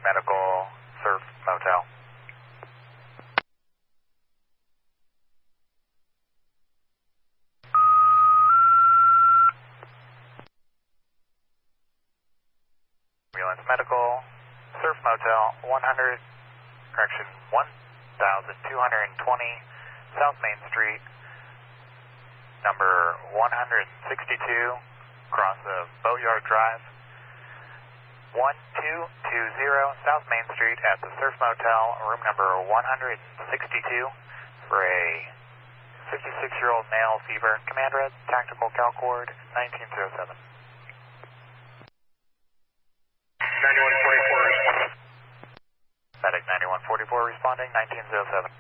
Medical Surf Motel. Ambulance Medical Surf Motel 1020 South Main Street, number 162, across of Boatyard Drive, 1220 South Main Street at the Surf Motel, room number 162, for a 56-year-old male, fever, command red, tactical CalCord 1907. 9144 responding. Medic 9144 responding, 1907.